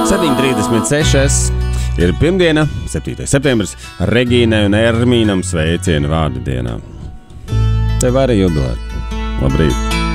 7:36 ir pirmdiena, 7. septembris, Regīnai un Ermīnam sveicienu vārdu dienā. Tev arī jubilēt. Labrīt!